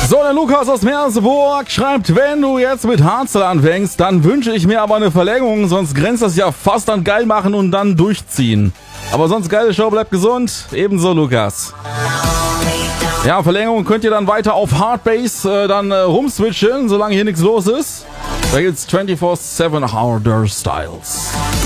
So, der Lukas aus Merseburg schreibt, wenn du jetzt mit Hardstyle anfängst, dann wünsche ich mir aber eine Verlängerung, sonst grenzt das ja fast an geil machen und dann durchziehen. Aber sonst geile Show, bleibt gesund. Ebenso, Lukas. Ja, Verlängerung könnt ihr dann weiter auf Hardbase dann rumswitchen, solange hier nichts los ist. Da gibt's 24/7 Harder Styles.